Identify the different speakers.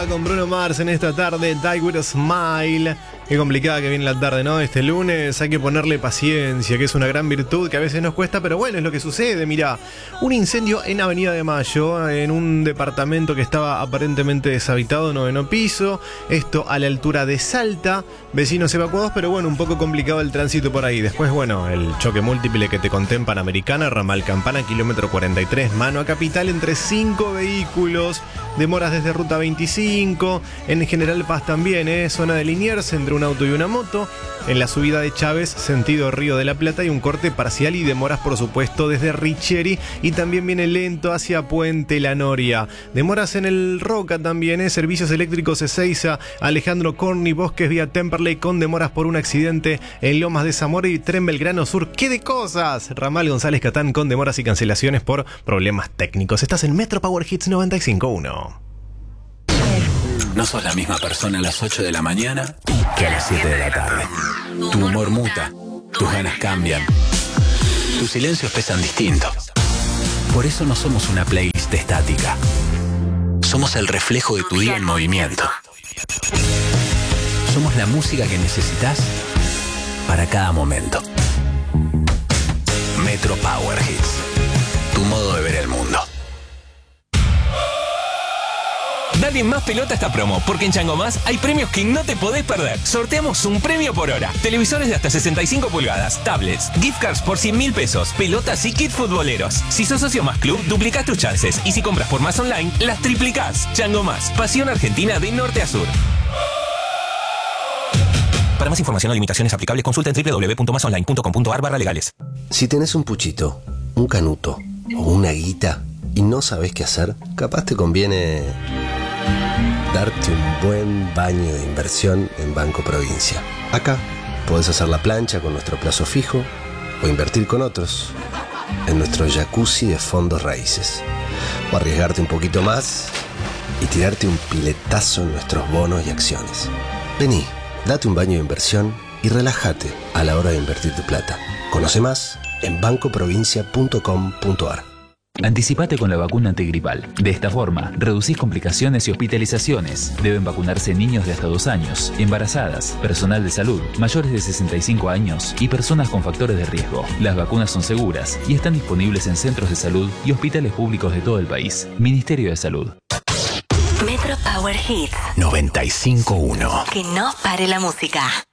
Speaker 1: Con Bruno Mars en esta tarde, Die With A Smile. Qué complicada que viene la tarde, ¿no? Este lunes hay que ponerle paciencia, que es una gran virtud que a veces nos cuesta, pero bueno, es lo que sucede. Mirá, un incendio en Avenida de Mayo, en un departamento que estaba aparentemente deshabitado, 9º piso. Esto a la altura de Salta. Vecinos evacuados, pero bueno, un poco complicado el tránsito por ahí. Después, bueno, el choque múltiple que te conté en Panamericana, ramal Campana, kilómetro 43, mano a Capital, entre 5 vehículos. Demoras desde Ruta 25, en General Paz también, zona de Liniers, entre un auto y una moto. En la subida de Chávez, sentido Río de la Plata, hay un corte parcial y demoras, por supuesto, desde Richeri. Y también viene lento hacia Puente La Noria. Demoras en el Roca también, servicios eléctricos Ezeiza, Alejandro Corny, Bosques vía Temperley, con demoras por un accidente en Lomas de Zamora y Tren Belgrano Sur. ¡Qué de cosas! Ramal González Catán con demoras y cancelaciones por problemas técnicos. Estás en Metro Power Hits 95.1.
Speaker 2: No sos la misma persona a las 8 de la mañana que a las 7 de la tarde. Tu humor muta, tus ganas cambian, tus silencios pesan distinto. Por eso no somos una playlist estática. Somos el reflejo de tu día en movimiento. Somos la música que necesitas para cada momento. Metro Power Hits, tu modo de ver el mundo.
Speaker 3: Dale más pelota a esta promo, porque en Chango Más hay premios que no te podés perder. Sorteamos un premio por hora. Televisores de hasta 65 pulgadas, tablets, gift cards por 100.000 pesos, pelotas y kit futboleros. Si sos socio Más Club, duplicás tus chances. Y si compras por Más Online, las triplicás. Chango Más, pasión argentina de norte a sur. Para más información o limitaciones aplicables, consulta en www.masonline.com.ar/legales.
Speaker 4: Si tenés un puchito, un canuto o una guita y no sabés qué hacer, capaz te conviene darte un buen baño de inversión en Banco Provincia. Acá podés hacer la plancha con nuestro plazo fijo o invertir con otros en nuestro jacuzzi de fondos raíces. O arriesgarte un poquito más y tirarte un piletazo en nuestros bonos y acciones. Vení, date un baño de inversión y relájate a la hora de invertir tu plata. Conoce más en bancoprovincia.com.ar.
Speaker 5: Anticipate con la vacuna antigripal. De esta forma, reducís complicaciones y hospitalizaciones. Deben vacunarse niños de hasta 2 años, embarazadas, personal de salud, mayores de 65 años y personas con factores de riesgo. Las vacunas son seguras y están disponibles en centros de salud y hospitales públicos de todo el país. Ministerio de Salud.
Speaker 6: Metro Power Hits
Speaker 2: 95.1.
Speaker 6: Que no pare la música.